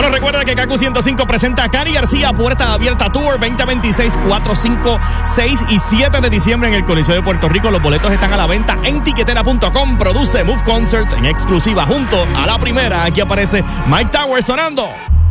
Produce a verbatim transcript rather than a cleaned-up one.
Bueno, recuerda que Kaku ciento cinco presenta a Cani García, Puerta Abierta Tour veinte veintiséis, cuatro, cinco, seis y siete de diciembre en el Coliseo de Puerto Rico. Los boletos están a la venta en tiquetera punto com. Produce Move Concerts en exclusiva junto a la primera. Aquí aparece Mike Towers sonando.